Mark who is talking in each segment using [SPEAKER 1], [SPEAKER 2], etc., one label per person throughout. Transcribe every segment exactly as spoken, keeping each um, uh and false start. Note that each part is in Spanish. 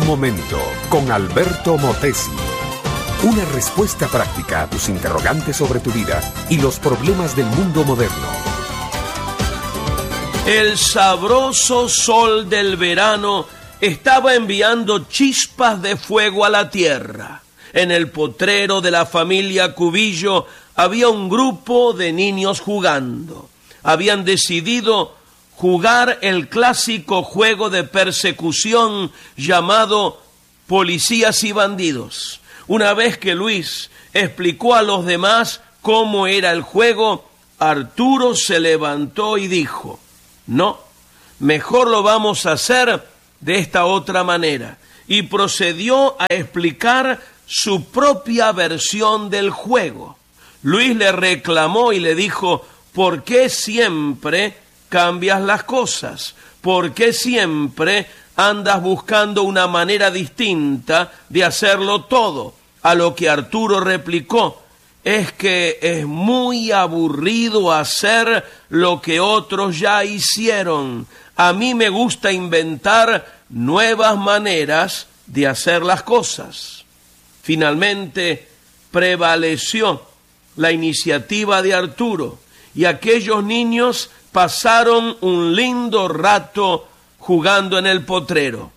[SPEAKER 1] Un momento con Alberto Motesi. Una respuesta práctica a tus interrogantes sobre tu vida y los problemas del mundo moderno.
[SPEAKER 2] El sabroso sol del verano estaba enviando chispas de fuego a la tierra. En el potrero de la familia Cubillo había un grupo de niños jugando. Habían decidido jugar el clásico juego de persecución llamado Policías y Bandidos. Una vez que Luis explicó a los demás cómo era el juego, Arturo se levantó y dijo: no, mejor lo vamos a hacer de esta otra manera. Y procedió a explicar su propia versión del juego. Luis le reclamó y le dijo: ¿por qué siempre cambias las cosas? ¿Por qué siempre andas buscando una manera distinta de hacerlo todo? A lo que Arturo replicó: es que es muy aburrido hacer lo que otros ya hicieron. A mí me gusta inventar nuevas maneras de hacer las cosas. Finalmente prevaleció la iniciativa de Arturo y aquellos niños pasaron un lindo rato jugando en el potrero.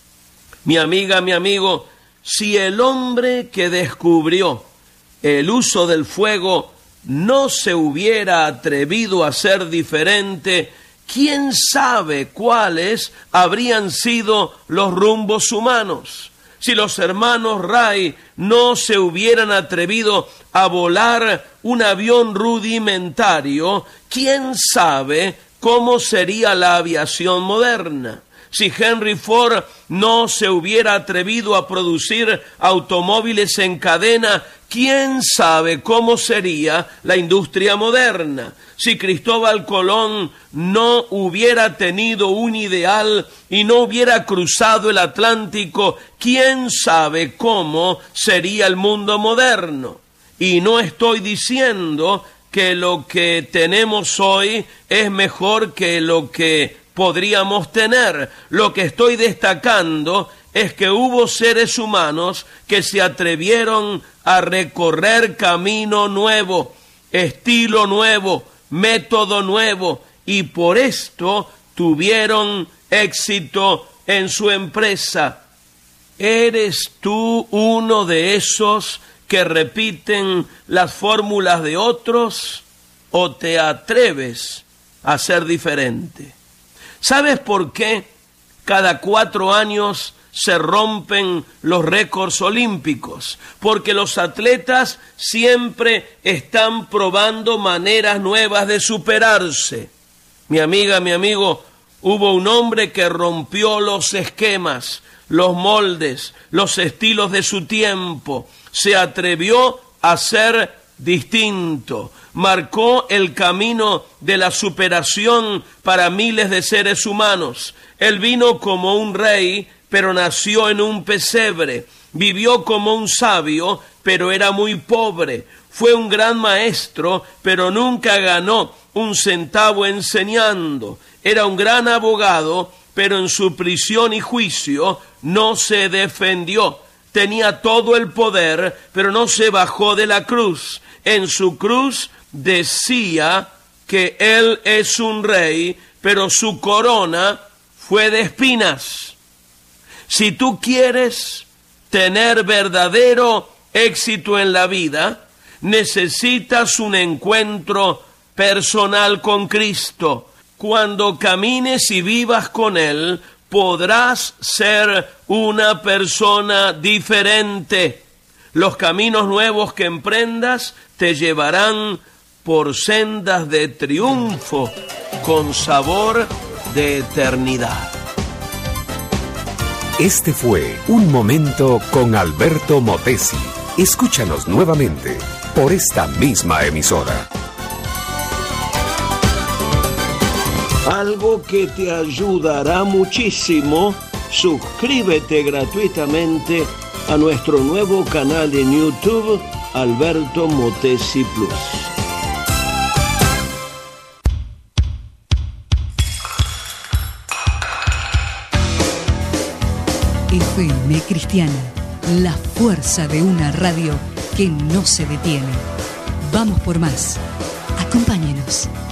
[SPEAKER 2] Mi amiga, mi amigo, si el hombre que descubrió el uso del fuego no se hubiera atrevido a ser diferente, ¿quién sabe cuáles habrían sido los rumbos humanos? Si los hermanos Wright no se hubieran atrevido a volar un avión rudimentario, ¿quién sabe cómo sería la aviación moderna? Si Henry Ford no se hubiera atrevido a producir automóviles en cadena, ¿quién sabe cómo sería la industria moderna? Si Cristóbal Colón no hubiera tenido un ideal y no hubiera cruzado el Atlántico, ¿quién sabe cómo sería el mundo moderno? Y no estoy diciendo que lo que tenemos hoy es mejor que lo que podríamos tener. Lo que estoy destacando es que hubo seres humanos que se atrevieron a recorrer camino nuevo, estilo nuevo, método nuevo, y por esto tuvieron éxito en su empresa. ¿Eres tú uno de esos que repiten las fórmulas de otros o te atreves a ser diferente? ¿Sabes por qué cada cuatro años se rompen los récords olímpicos? Porque los atletas siempre están probando maneras nuevas de superarse. Mi amiga, mi amigo, hubo un hombre que rompió los esquemas, los moldes, los estilos de su tiempo. Se atrevió a ser distinto. Marcó el camino de la superación para miles de seres humanos. Él vino como un rey, pero nació en un pesebre. Vivió como un sabio, pero era muy pobre. Fue un gran maestro, pero nunca ganó un centavo enseñando. Era un gran abogado, pero en su prisión y juicio no se defendió. Tenía todo el poder, pero no se bajó de la cruz. En su cruz decía que él es un rey, pero su corona fue de espinas. Si tú quieres tener verdadero éxito en la vida, necesitas un encuentro personal con Cristo. Cuando camines y vivas con Él, podrás ser una persona diferente. Los caminos nuevos que emprendas te llevarán por sendas de triunfo con sabor de eternidad.
[SPEAKER 1] Este fue Un Momento con Alberto Motesi. Escúchanos nuevamente por esta misma emisora.
[SPEAKER 2] Algo que te ayudará muchísimo, suscríbete gratuitamente a nuestro nuevo canal en YouTube, Alberto Motesi Plus.
[SPEAKER 3] F M Cristiana, la fuerza de una radio que no se detiene. Vamos por más. Acompáñenos.